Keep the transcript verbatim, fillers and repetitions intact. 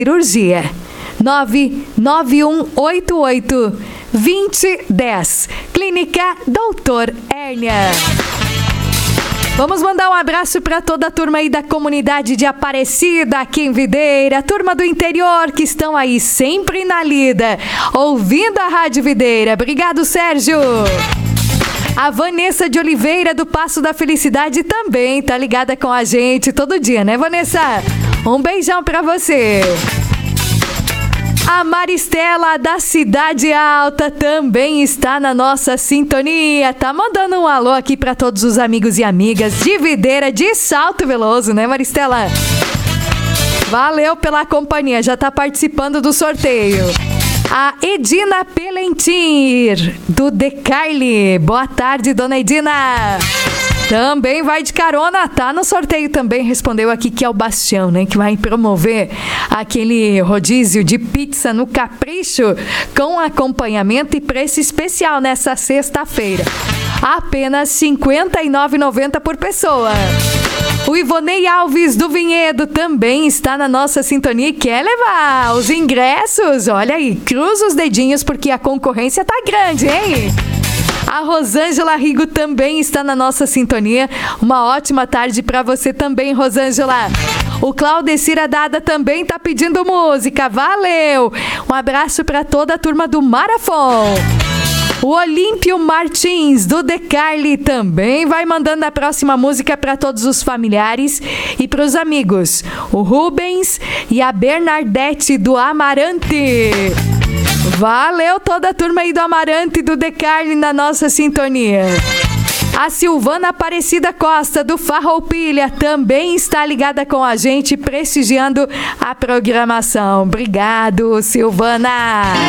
cirurgia. nove nove um oito oito dois zero um zero. Clínica Doutor Hérnia. Vamos mandar um abraço para toda a turma aí da comunidade de Aparecida, aqui em Videira, turma do interior que estão aí sempre na lida, ouvindo a Rádio Videira. Obrigado, Sérgio. A Vanessa de Oliveira, do Passo da Felicidade, também tá ligada com a gente todo dia, né, Vanessa? Um beijão pra você. A Maristela, da Cidade Alta, também está na nossa sintonia. Tá mandando um alô aqui para todos os amigos e amigas de Videira, de Salto Veloso, né, Maristela? Valeu pela companhia, já tá participando do sorteio. A Edina Pelentir, do Decarli. Boa tarde, dona Edina. Também vai de carona, tá no sorteio também, respondeu aqui que é o Bastião, né, que vai promover aquele rodízio de pizza no Capricho com acompanhamento e preço especial nessa sexta-feira. Apenas cinquenta e nove reais e noventa centavos por pessoa. O Ivonei Alves do Vinhedo também está na nossa sintonia e quer levar os ingressos. Olha aí, cruza os dedinhos porque a concorrência tá grande, hein? A Rosângela Rigo também está na nossa sintonia. Uma ótima tarde para você também, Rosângela. O Claudecir Adada também tá pedindo música. Valeu! Um abraço para toda a turma do Marafon. O Olímpio Martins, do Decarli, também vai mandando a próxima música para todos os familiares e para os amigos. O Rubens e a Bernadette, do Amarante. Valeu toda a turma aí do Amarante e do Decarli na nossa sintonia. A Silvana Aparecida Costa, do Farroupilha, também está ligada com a gente, prestigiando a programação. Obrigado, Silvana.